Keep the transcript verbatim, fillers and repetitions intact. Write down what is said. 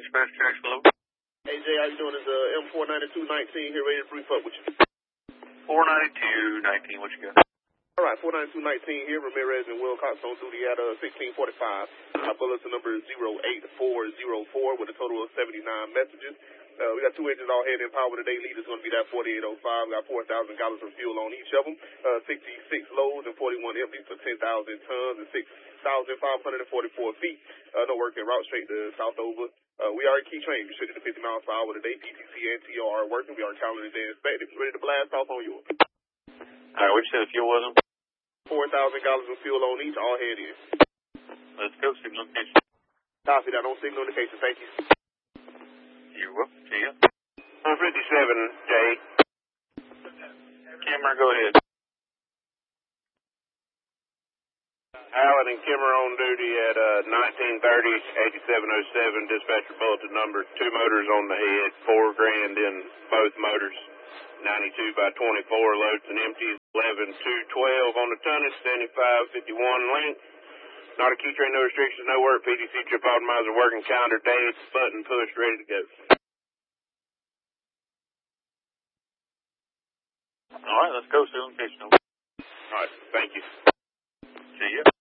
Dispatch, Trash Flow. Hey, Jay, how you doing? It's uh, M four ninety-two nineteen here, ready to brief up with you. four ninety-two nineteen, what you got? All right, four ninety-two nineteen here, Ramirez and Wilcox on duty at uh, sixteen forty-five. Our bulletin number is zero eight four zero four with a total of seventy-nine messages. Uh, we got two engines all heading in power today. Lead is going to be that forty-eight oh five. We got four thousand gallons of fuel on each of them. Uh, sixty-six loads and forty-one empties for ten thousand tons and six thousand five hundred forty-four feet. Uh, no working route straight to Southover. Uh, we are a key train. We should to fifty miles per hour today. P T C and T O are working. We are calendar day inspected. Ready to blast off on yours. All right, what you said the fuel was on? four thousand gallons of fuel on each, all head in. Let's go, signal indication. Copy that. On signal indication. Thank you. You're welcome. See ya. one fifty-seven, Jay. Camera, go ahead. Allen and Kimmer on duty at uh, nineteen thirty, eighty-seven oh seven, dispatcher bulletin number, two motors on the head, four grand in both motors, ninety-two by twenty-four, loads and empties, eleven two twelve on the tonnage, seventy-five fifty-one length. Not a key train, no restrictions, no work, P T C trip optimizer working, calendar dates, button pushed, ready to go. All right, let's go, signal indication. All right, thank you. See ya.